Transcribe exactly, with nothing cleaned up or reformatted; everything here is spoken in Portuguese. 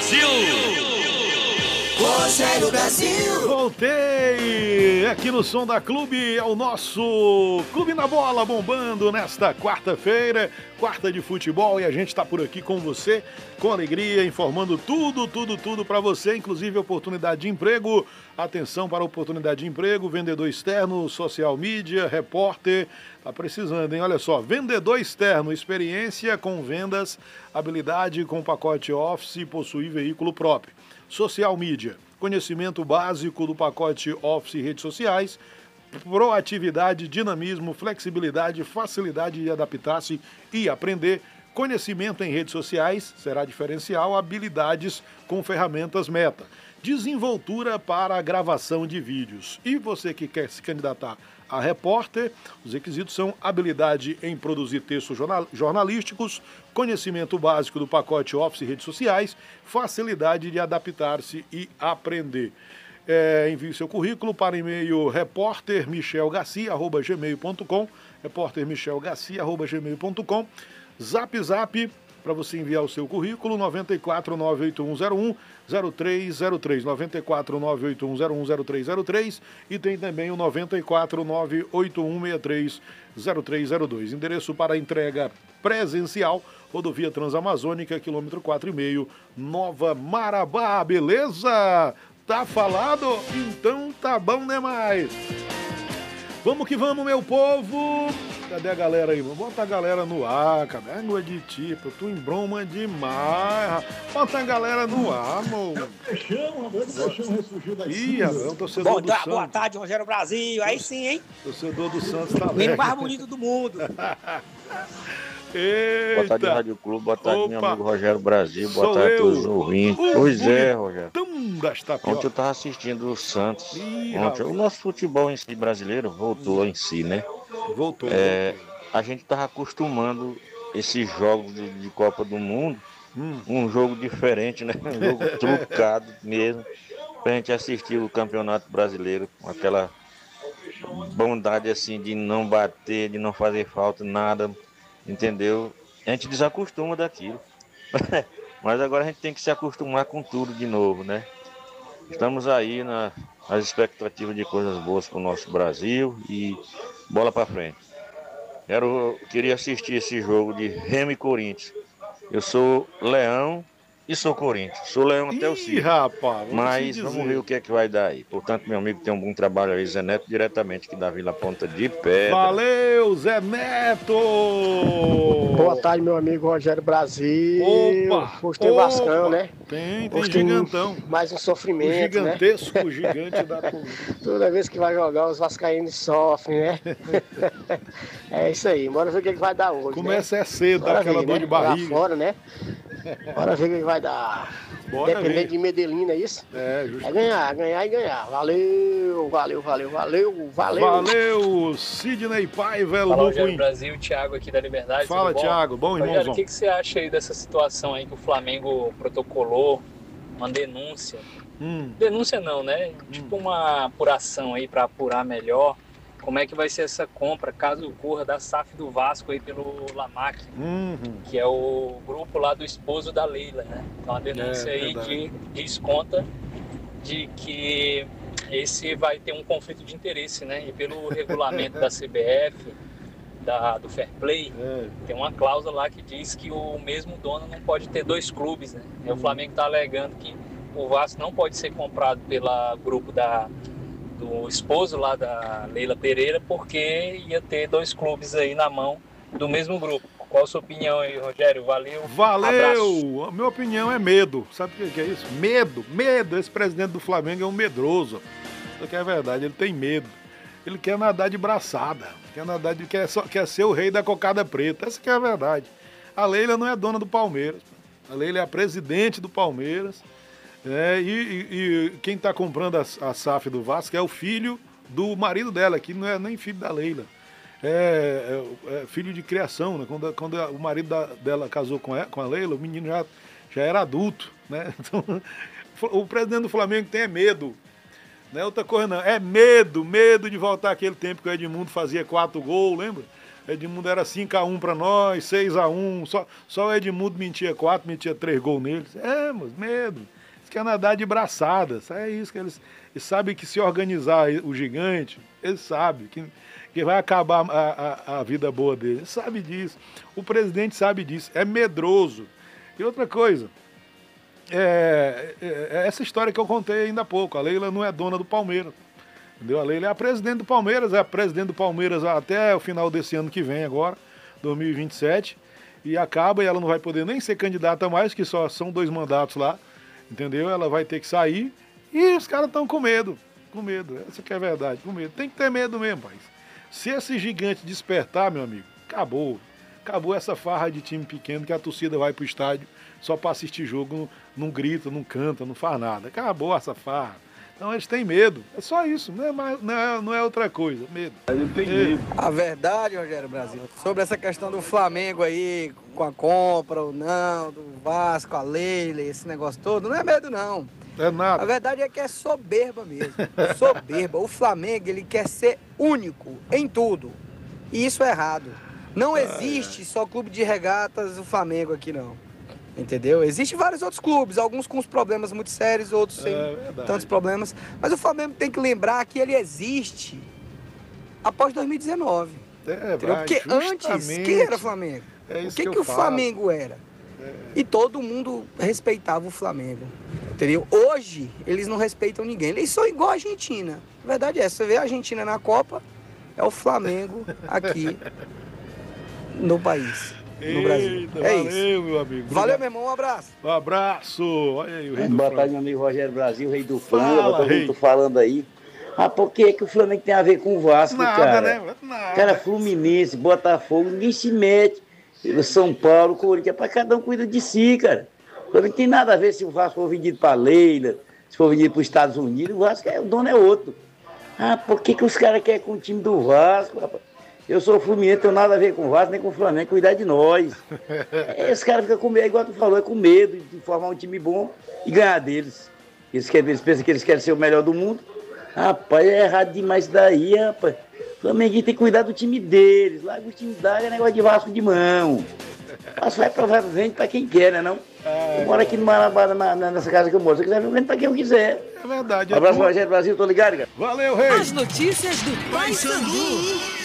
Brasil! Rogério Brasil! Voltei! Aqui no Som da Clube é o nosso Clube na Bola bombando nesta quarta-feira, quarta de futebol, e a gente está por aqui com você, com alegria, informando tudo, tudo, tudo para você, inclusive oportunidade de emprego. Atenção para a oportunidade de emprego, vendedor externo, social media, repórter, tá precisando, hein? Olha só, vendedor externo, experiência com vendas, habilidade com pacote Office, possuir veículo próprio. Social media, conhecimento básico do pacote Office e redes sociais, proatividade, dinamismo, flexibilidade, facilidade de adaptar-se e aprender, conhecimento em redes sociais, será diferencial, habilidades com ferramentas Meta, desenvoltura para a gravação de vídeos. E você que quer se candidatar a repórter, os requisitos são habilidade em produzir textos jornalísticos, conhecimento básico do pacote Office e redes sociais, facilidade de adaptar-se e aprender. É, envie seu currículo para e-mail repórter michel garcia arroba gmail ponto com, repórter michel garcia arroba gmail ponto com, zap zap para você enviar o seu currículo, nove quatro nove oito um zero um zero três zero três, nove quatro nove oito um zero um zero três zero três, e tem também o nove quatro nove oito um seis três zero três zero dois. Endereço para entrega presencial, Rodovia Transamazônica, quilômetro quatro e meio, Nova Marabá, beleza? Tá falado? Então tá bom demais. Vamos que vamos, meu povo. Cadê a galera aí? Bota a galera no ar, cara. Água de tipo, tu embroma demais. Bota a galera no ar, amor. Peixão, rapaz, o Peixão ressurgiu da Ih, é o torcedor Bom, do tá, Santos. boa tarde, Rogério Brasil. Aí sim, hein? Torcedor do Santos tá O alegre. mais bonito do mundo. Eita. Boa tarde, Rádio Clube. Boa tarde, meu Opa. amigo Rogério Brasil. Boa Sou tarde a eu. todos os ouvintes. O Pois é, Rogério. bonitão das Ontem eu tapiocas. estava assistindo o Santos. Ih, Ontem, rapaz. o nosso futebol em si brasileiro voltou em si, né? Voltou. É, a gente estava acostumando esses jogos de, de Copa do Mundo, Hum. um jogo diferente, né? Um jogo trucado mesmo, pra gente assistir o Campeonato Brasileiro com aquela bondade assim de não bater, de não fazer falta, nada, entendeu? A gente desacostuma daquilo. Mas agora a gente tem que se acostumar com tudo de novo, né? Estamos aí na, nas expectativas de coisas boas para o nosso Brasil e bola para frente. Quero, queria assistir esse jogo de Remo e Corinthians. Eu sou Leão e sou Corinthians. Sou Leão até o Ih, Ciro. rapaz. vou Mas te vamos dizer. ver o que é que vai dar aí. Portanto, meu amigo tem um bom trabalho aí, Zé Neto, diretamente aqui da Vila Ponta de Pedra. Valeu, Zé Neto! Boa tarde, meu amigo Rogério Brasil. Opa! Hoje tem Opa! Vascão, né? Tem, tem Hoje tem gigantão. mais um O sofrimento, né? gigantesco gigante da coluna. Toda vez que vai jogar, os vascaínos sofrem, né? É isso aí. Bora ver o que, que vai dar hoje, Começa né? é cedo, dá Bora aquela ver, dor né? de Lá barriga. fora, né? Bora ver o que, que vai dar. Bora Dependendo ver. de Medellín, é isso? É, É justo. ganhar, ganhar e ganhar. Valeu, valeu, valeu, valeu, valeu. Valeu, Sidney Paiva, Fala, no Rogério Queen. Brasil, Thiago aqui da Liberdade. Fala, tudo bom? Thiago. Bom, Rogério, irmãozão? o que, que você acha aí dessa situação aí que o Flamengo protocolou uma denúncia? Hum, Denúncia não, né? Tipo uma apuração aí para apurar melhor como é que vai ser essa compra, caso ocorra, da S A F do Vasco aí pelo Lamac, uhum. que é o grupo lá do esposo da Leila, né? Então a denúncia É, aí verdade. de, diz conta de que esse vai ter um conflito de interesse, né? E pelo regulamento da C B F, da, do Fair Play, É. tem uma cláusula lá que diz que o mesmo dono não pode ter dois clubes, né? E o Flamengo está alegando que o Vasco não pode ser comprado pelo grupo da, do esposo lá da Leila Pereira, porque ia ter dois clubes aí na mão do mesmo grupo. Qual a sua opinião aí, Rogério? Valeu. Abraço. Valeu! A minha opinião é medo. Sabe o que é isso? Medo, medo. Esse presidente do Flamengo é um medroso. Isso aqui é verdade, ele tem medo. Ele quer nadar de braçada. Quer nadar de, quer, só, quer ser o rei da cocada preta. Essa que é a verdade. A Leila não é dona do Palmeiras. A Leila é a presidente do Palmeiras. É, e, e- e quem está comprando a, a S A F do Vasco é o filho do marido dela, que não é nem filho da Leila. É, é- é filho de criação, né? Quando, quando o marido da- dela casou com a, com a Leila, o menino já, já era adulto, né? Então, o presidente do Flamengo tem é medo. Não é outra coisa não, é medo, medo de voltar aquele tempo que o Edmundo fazia quatro gols, lembra? Edmundo era cinco a um pra nós, seis a um. Só, só o Edmundo mentia quatro, mentia três gols neles. É, mas medo. Eles querem nadar de braçadas. É isso que eles, eles sabem que se organizar o gigante, eles sabem que, que vai acabar a, a, a vida boa deles. Eles sabem disso. O presidente sabe disso. É medroso. E outra coisa, é, é, é essa história que eu contei ainda há pouco. A Leila não é dona do Palmeiras. Entendeu? A Leila é a presidente do Palmeiras, é a presidente do Palmeiras até o final desse ano que vem agora, dois mil e vinte e sete, e acaba e ela não vai poder nem ser candidata mais, que só são dois mandatos lá, entendeu? Ela vai ter que sair e os caras estão com medo, com medo, essa que é a verdade, com medo. Tem que ter medo mesmo, pai. Se esse gigante despertar, meu amigo, acabou. Acabou essa farra de time pequeno que a torcida vai pro estádio só para assistir jogo, não, não grita, não canta, não faz nada. Acabou essa farra. Então eles têm medo. É só isso, não é, mais, não é, não é outra coisa. Medo. medo. A verdade, Rogério Brasil, sobre essa questão do Flamengo aí, com a compra ou não, do Vasco, a Leila, esse negócio todo, não é medo não. É nada. A verdade é que é soberba mesmo. Soberba. O Flamengo, ele quer ser único em tudo. E isso é errado. Não existe só clube de regatas o Flamengo aqui não. Entendeu? Existem vários outros clubes, alguns com os problemas muito sérios, outros sem é tantos problemas. Mas o Flamengo tem que lembrar que ele existe após dois mil e dezenove. É, entendeu? vai, porque antes, quem era o Flamengo? É o que, que, que o falo. Flamengo era? É. E todo mundo respeitava o Flamengo. Entendeu? Hoje, eles não respeitam ninguém. Eles são igual a Argentina. A verdade é, você vê a Argentina na Copa, é o Flamengo aqui no país. No Brasil. Eita, é valeu, isso. meu amigo. Obrigado. Valeu, meu irmão. Um abraço. Um abraço. Olha aí, o rei do Boa Flamengo. tarde, meu amigo Rogério Brasil, rei do Fala, Flamengo. Todo rei. mundo falando aí. Ah, por que, que o Flamengo tem a ver com o Vasco, Nada, cara? né? Nada. Cara, Fluminense, Botafogo, ninguém se mete. São Paulo, Corinthians, para cada um cuida de si, cara. O Flamengo tem nada a ver se o Vasco for vendido para Leila, se for vendido para os Estados Unidos, o Vasco é, o dono é outro. Ah, por que, que os caras querem com o time do Vasco, rapaz? Eu sou Fluminense, não tenho nada a ver com o Vasco, nem com o Flamengo, cuidar de nós. Esse cara fica com medo, igual tu falou, é com medo de formar um time bom e ganhar deles. Eles, querem, eles pensam que eles querem ser o melhor do mundo. Rapaz, é errado demais isso daí, rapaz. O Flamenguinho tem que cuidar do time deles. Larga o time da área, é negócio de Vasco de mão. Vasco vai pra vai, vende pra quem quer, né não? Eu moro aqui no Marabada, na, na, nessa casa que eu moro. Se eu quiser, eu vendo pra quem eu quiser. É verdade. Um abraço, Rogério Brasil, tô ligado, cara. Valeu, rei. As notícias do Paysandu.